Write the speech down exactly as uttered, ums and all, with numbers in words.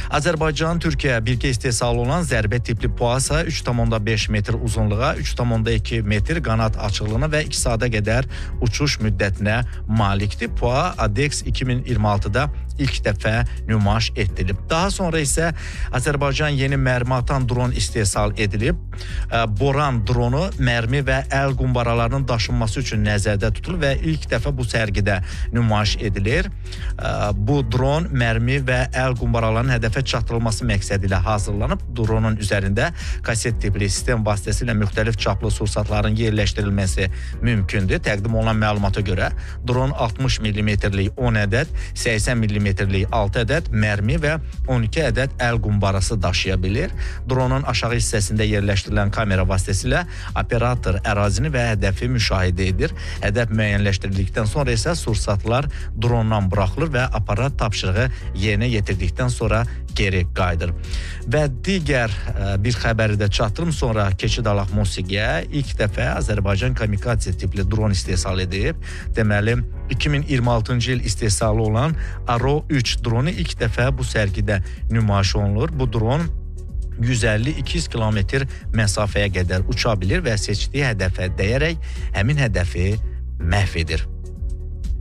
Azərbaycan Türkiyə birgə istehsalı olan zərbə tipli PUA isə üç tam onda beş metr uzunluğa, üç tam onda iki metr qanat açıqlığına və iki saata qədər uçuş müddətinə malikdir. PUA ADEX iki min iyirmi altıda ilk dəfə nümayiş etdirilib. Daha sonra isə Azərbaycan yeni mərmi atan dron istehsal edilib. Boran dronu mərmi və əl qumbaralarının daşınması üçün nəzərdə tutulur və ilk dəfə bu sərgidə nümayiş edilir. Bu dron mərmi və əl qumbaralarının hədəfə çatdırılması məqsədi ilə hazırlanıb. Dronun üzərində kaset tipli sistem vasitəsilə müxtəlif çaplı sursatların yerləşdirilməsi mümkündür. Təqdim olunan məlumata görə dron altmış millimetrlik on ədəd, səksən millimetrlik altı ədəd mərmi və on iki ədəd əl qumbarası daşıya bilir. Dronun aşağı hissəsində yerləşdirilən kamera vasitəsilə operator ərazini və hədəfi müşahidə edir. Hədəf müəyyənləşdirildikdən sonra isə sursatlar drondan buraxılır və aparat tapşırığı yerinə yetirdikdən sonra geri qayıdır. Və digər bir xəbəri də çatdırım, sonra keçid alaq musiqiyə. İlk dəfə Azərbaycan kamikadze tipli dron istehsal edib. Deməli, iki min iyirmi altıncı il istehsalı olan Aro üç dronu ilk dəfə bu sərgidə nümayiş olunur. Bu dron yüz əlli iki yüz kilometr məsafəyə qədər uça bilir və seçdiyi hədəfə dəyərək həmin hədəfi məhv edir.